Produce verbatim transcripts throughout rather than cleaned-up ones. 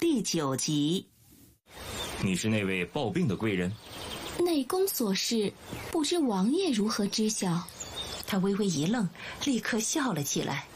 第九集。 你是那位抱病的贵人？ 内宫所事，不知王爷如何知晓？ 他微微一愣，立刻笑了起来。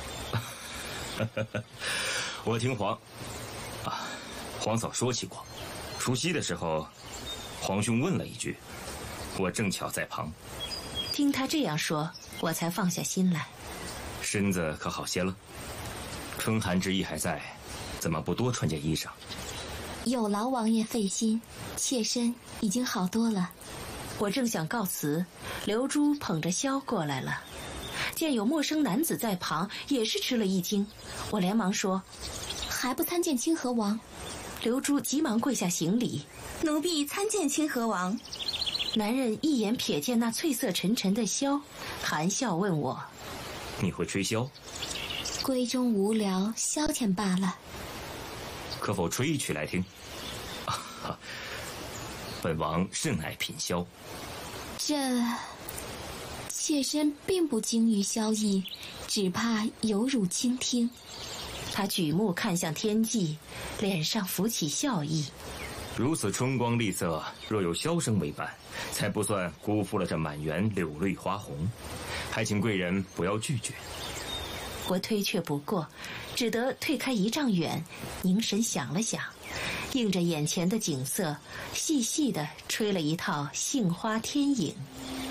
我听皇啊，皇嫂说起过，除夕的时候，皇兄问了一句，我正巧在旁。 听他这样说，我才放下心来。 身子可好些了？春寒之意还在，怎么不多穿件衣裳？ 有劳王爷费心，妾身已经好多了。 我正想告辞，刘珠捧着箫过来了，见有陌生男子在旁，也是吃了一惊。我连忙说：“ 还不参见清河王？” 刘珠急忙跪下行礼：“ 奴婢参见清河王。” 男人一眼瞥见那翠色沉沉的箫，含笑问我：“ 你会吹箫？”“ 闺中无聊，消遣罢了。”“ 可否吹一曲来听？”“啊，本王甚爱品箫。”“ 这妾身并不精于箫艺，只怕有辱倾听。” 他举目看向天际，脸上浮起笑意。 如此春光丽色，若有箫声为伴，才不算辜负了这满园柳绿花红。还请贵人不要拒绝。 我推却不过，只得退开一丈远，凝神想了想，映着眼前的景色，细细地吹了一套《杏花天影》。